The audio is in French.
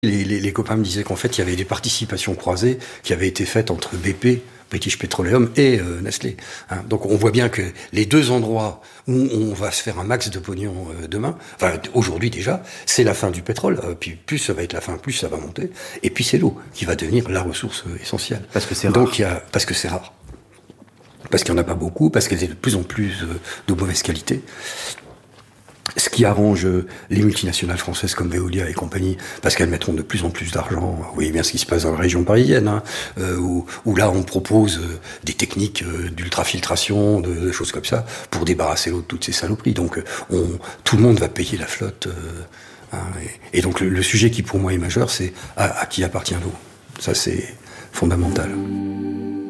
Les copains me disaient qu'en fait, il y avait des participations croisées qui avaient été faites entre BP, British Petroleum, et Nestlé. Hein. Donc on voit bien que les deux endroits où on va se faire un max de pognon demain, enfin aujourd'hui déjà, c'est la fin du pétrole, puis plus ça va être la fin, plus ça va monter, et puis c'est l'eau qui va devenir la ressource essentielle. Parce que c'est rare. Donc parce que c'est rare. Parce qu'il n'y en a pas beaucoup, parce qu'elle est de plus en plus de mauvaise qualité. Ce qui arrange les multinationales françaises comme Veolia et compagnie, parce qu'elles mettront de plus en plus d'argent. Vous voyez bien ce qui se passe dans la région parisienne, hein, où là on propose des techniques d'ultrafiltration, de choses comme ça, pour débarrasser l'eau de toutes ces saloperies. Donc tout le monde va payer la flotte. Hein, et donc le sujet qui pour moi est majeur, c'est à qui appartient l'eau. Ça c'est fondamental.